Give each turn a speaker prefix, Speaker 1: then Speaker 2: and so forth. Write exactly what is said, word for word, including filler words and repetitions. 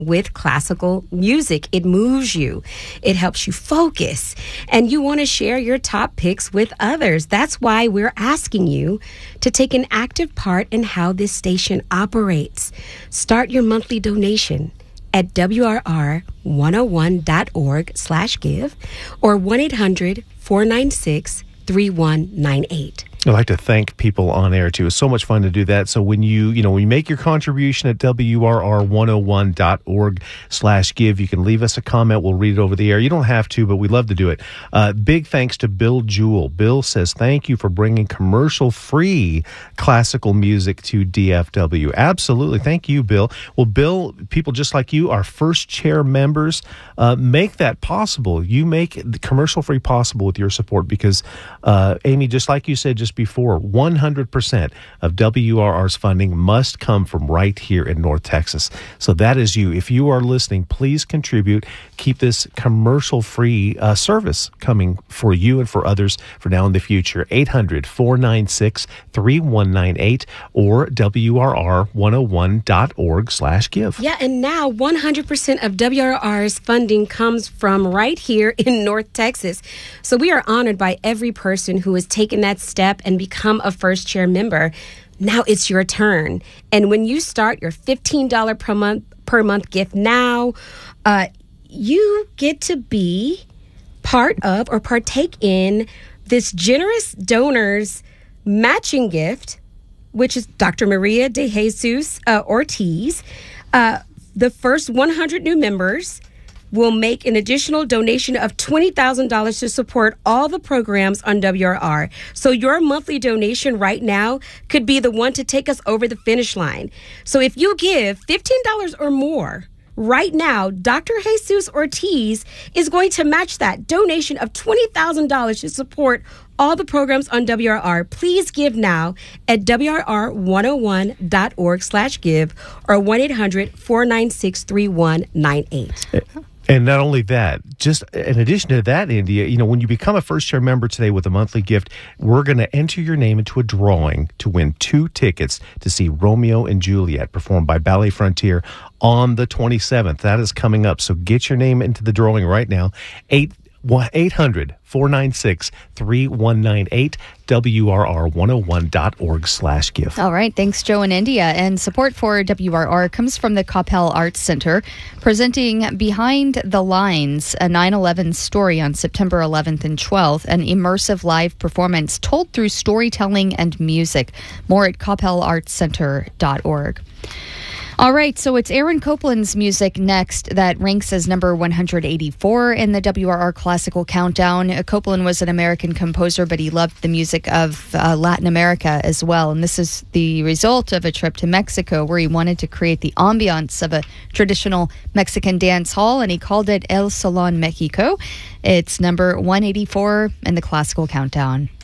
Speaker 1: with classical music. It moves you. It helps you focus. And you want to share your top picks with others. That's why we're asking you to take an active part in how this station operates. Start your monthly donation at W R R one oh one dot org slash give or one eight hundred four nine six three one nine eight.
Speaker 2: I'd like to thank people on air, too. It's so much fun to do that. So when you, you know, when you make your contribution at W R R one oh one dot org slash give, you can leave us a comment. We'll read it over the air. You don't have to, but we'd love to do it. Uh, big thanks to Bill Jewell. Bill says, thank you for bringing commercial-free classical music to D F W. Absolutely. Thank you, Bill. Well, Bill, people just like you, our first chair members, uh, make that possible. You make the commercial-free possible with your support because, uh, Amy, just like you said just before, one hundred percent of W R R's funding must come from right here in North Texas. So that is you. If you are listening, please contribute. Keep this commercial-free uh, service coming for you and for others for now in the future. eight hundred four nine six three one nine eight or W R R one oh one dot org slash give.
Speaker 1: Yeah, and now one hundred percent of W R R's funding comes from right here in North Texas. So we are honored by every person who has taken that step and become a first chair member. Now it's your turn. And when you start your fifteen dollars per month per month gift now, uh, you get to be part of or partake in this generous donors matching gift, which is Doctor Maria de Jesus uh, Ortiz. Uh, the first one hundred new members will make an additional donation of twenty thousand dollars to support all the programs on W R R. So your monthly donation right now could be the one to take us over the finish line. So if you give fifteen dollars or more right now, Doctor Jesus Ortiz is going to match that donation of twenty thousand dollars to support all the programs on W R R. Please give now at W R R one oh one dot org slash give or one eight hundred four nine six three one nine eight.
Speaker 2: And not only that, just in addition to that, India, you know, when you become a first chair member today with a monthly gift, we're going to enter your name into a drawing to win two tickets to see Romeo and Juliet performed by Ballet Frontier on the twenty-seventh. That is coming up. So get your name into the drawing right now. eight hundred four nine six three one nine eight, W R R one oh one dot org slash give.
Speaker 3: All right. Thanks, Joe and India. And support for W R R comes from the Coppell Arts Center, presenting Behind the Lines, a nine eleven story on September eleventh and twelfth, an immersive live performance told through storytelling and music. More at coppell arts center dot org. All right, so it's Aaron Copland's music next that ranks as number one hundred eighty-four in the W R R Classical Countdown. Uh, Copland was an American composer, but he loved the music of uh, Latin America as well. And this is the result of a trip to Mexico where he wanted to create the ambiance of a traditional Mexican dance hall, and he called it El Salón Mexico. It's number one eighty-four in the Classical Countdown.